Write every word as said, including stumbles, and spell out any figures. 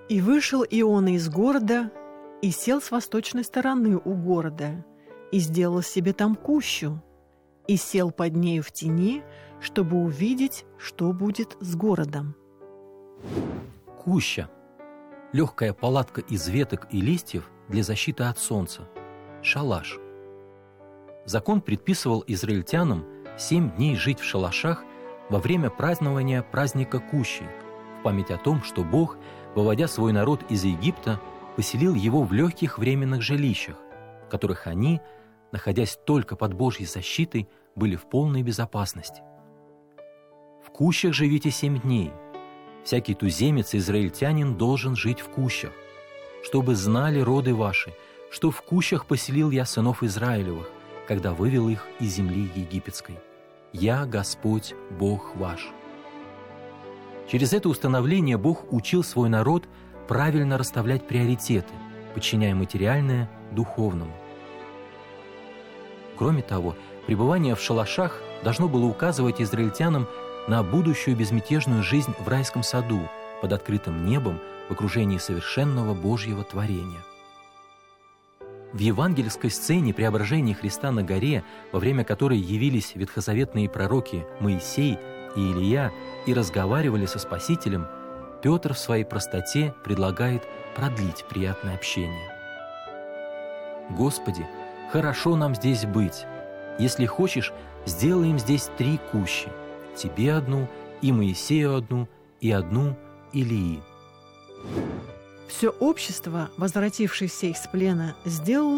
И вышел Иона из города, и сел с восточной стороны у города, и сделал себе там кущу, и сел под нею в тени, чтобы увидеть, что будет с городом. Куща – легкая палатка из веток и листьев для защиты от солнца. Шалаш. Закон предписывал израильтянам семь дней жить в шалашах во время празднования праздника Кущи, в память о том, что Бог, выводя свой народ из Египта, поселил его в легких временных жилищах, в которых они, находясь только под Божьей защитой, были в полной безопасности. В кущах живите семь дней. Всякий туземец и израильтянин должен жить в кущах, чтобы знали роды ваши, что в кущах поселил я сынов Израилевых, когда вывел их из земли египетской. Я Господь, Бог ваш». Через это установление Бог учил свой народ правильно расставлять приоритеты, подчиняя материальное духовному. Кроме того, пребывание в шалашах должно было указывать израильтянам на будущую безмятежную жизнь в райском саду под открытым небом в окружении совершенного Божьего творения. В евангельской сцене преображения Христа на горе, во время которой явились ветхозаветные пророки Моисей и Илия и разговаривали со Спасителем, Петр в своей простоте предлагает продлить приятное общение. «Господи, хорошо нам здесь быть. Если хочешь, сделаем здесь три кущи. Тебе одну, и Моисею одну, и одну Илии». Все общество, возвратившееся из плена, сделало